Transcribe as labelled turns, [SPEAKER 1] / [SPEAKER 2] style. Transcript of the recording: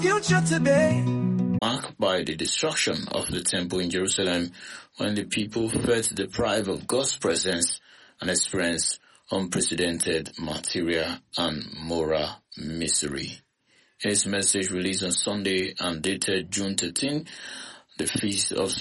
[SPEAKER 1] future today.
[SPEAKER 2] Marked by the destruction of the temple in Jerusalem, when the people felt deprived of God's presence and experienced unprecedented material and moral misery. His message released on Sunday and dated June 13, the feast of